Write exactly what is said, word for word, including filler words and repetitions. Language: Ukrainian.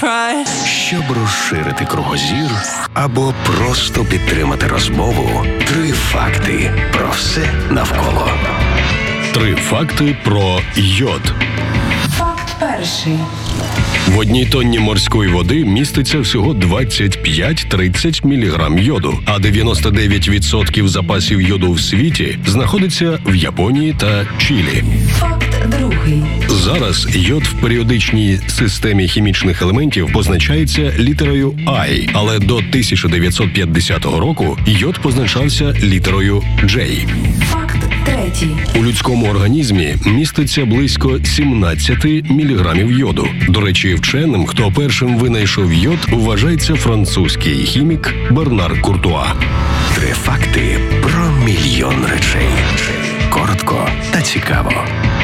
Щоб розширити кругозір або просто підтримати розмову, три факти про все навколо. Три факти про йод. Факт перший. В одній тонні морської води міститься всього двадцять п'ять - тридцять міліграм йоду, а дев'яносто дев'ять відсотків запасів йоду в світі знаходиться в Японії та Чилі. Факт другий. Зараз йод в періодичній системі хімічних елементів позначається літерою I, але до тисяча дев'ятсот п'ятдесятого року йод позначався літерою J. Факт третій. У людському організмі міститься близько сімнадцять міліграмів йоду. До речі, вченим, хто першим винайшов йод, вважається французький хімік Бернар Куртуа. Три факти про мільйон речей. Коротко та цікаво.